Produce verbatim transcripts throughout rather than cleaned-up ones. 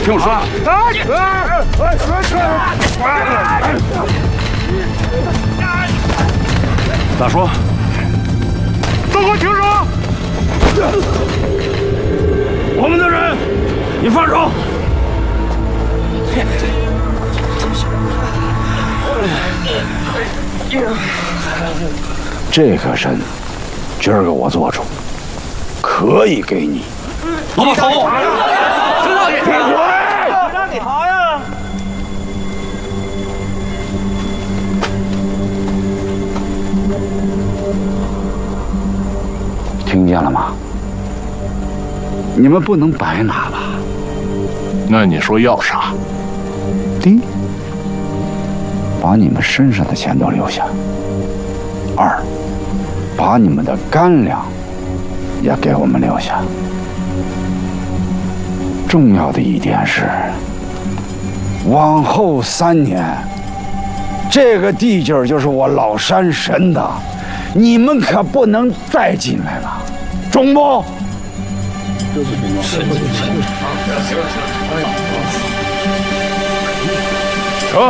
听我说。咋说？ 都给我停手！ 我们的人，你放手！这个人，今儿个我做主，可以给你。 老马头，陈大爷， 闭嘴！ 让给他呀！ 听见了吗？你们不能白拿吧？ 那你说要啥？ 第一，把你们身上的钱都留下；二，把你们的干粮也给我们留下。重要的一点是，往后三年，这个地界儿就是我老山神的，你们可不能再进来了，中不？ 成。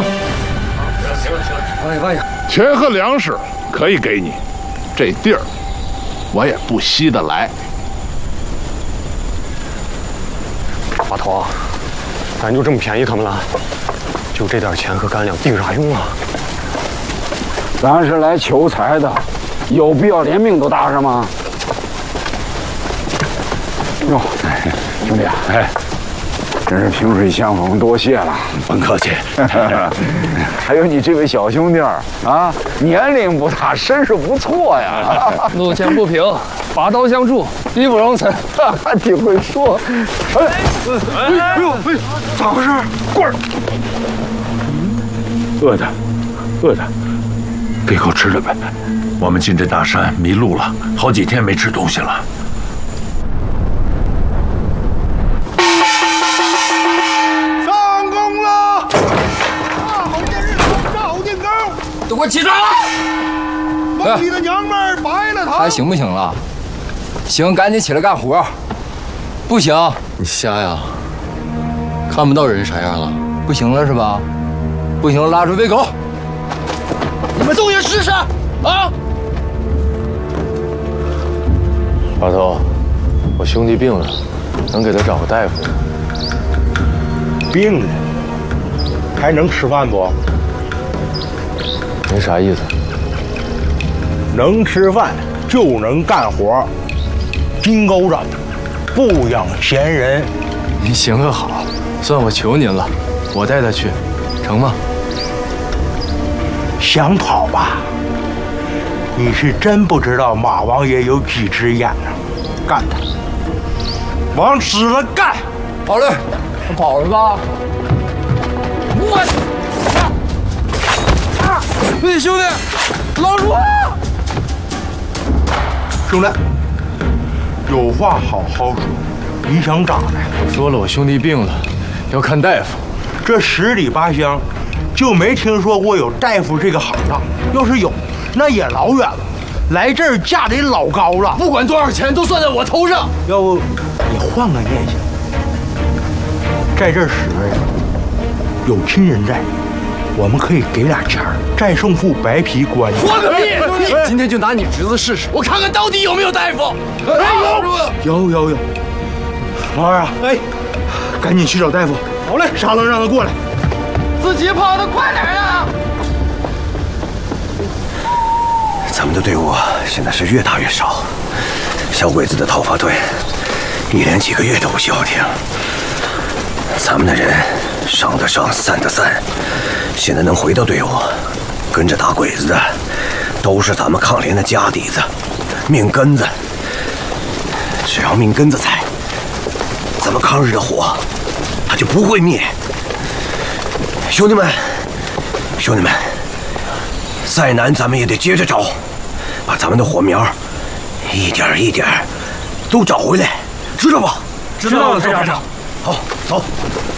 钱和粮食可以给你，这地儿我也不稀得来。 马头啊，咱就这么便宜他们了？就这点钱和干粮，顶啥用啊？ 咱是来求财的，有必要连命都搭上吗？哟，兄弟啊，哎，真是萍水相逢，多谢了。 甭客气。 还有你这位小兄弟儿啊，年龄不大，身手不错呀。 路见不平，拔刀相助，义不容辞。 还挺会说。哎，哎呦，哎，咋回事？棍儿， 饿的，饿的，给口吃的呗。我们进这大山迷路了，好几天没吃东西了。 上工了！大好节日，照定钩！ 都给我起床！ 蒙你的娘们儿白了他！ 还行不行了？行，赶紧起来干活。不行， 你瞎呀？看不到人啥样了？ 不行了是吧？不行，拉出胃口。你们动员试试啊！ 老头，我兄弟病了，能给他找个大夫吗？ 病了，还能吃饭不？ 您啥意思？ 能吃饭就能干活，金钩子不养闲人。 您行个好，算我求您了，我带他去，成吗？ 想跑吧？你是真不知道马王爷有几只眼呢！干他，往死了干！ 好嘞，跑是吧？我，啊！喂，兄弟，老鼠！ 兄弟，有话好好说。你想咋的？ 我说了，我兄弟病了，要看大夫。 这十里八乡就没听说过有大夫这个行当，要是有，那也老远了。来这儿价得老高了， 不管多少钱都算在我头上。 要不你换个念想，在这儿使个人，有亲人在，我们可以给俩钱儿，再送副白皮官。 换个屁！ 今天就拿你侄子试试， 我看看到底有没有大夫。 有有有，老二啊，哎，赶紧去找大夫。好嘞，沙楞让他过来。 自己跑得快点啊！ 咱们的队伍现在是越打越少，小鬼子的讨伐队一连几个月都不消停。咱们的人上的上，散的散，现在能回到队伍，跟着打鬼子的，都是咱们抗联的家底子、命根子。只要命根子在，咱们抗日的火，它就不会灭。兄弟们，兄弟们，再难咱们也得接着找，把咱们的火苗一点一点都找回来，知道吧？ 知道了，队长。 好，走。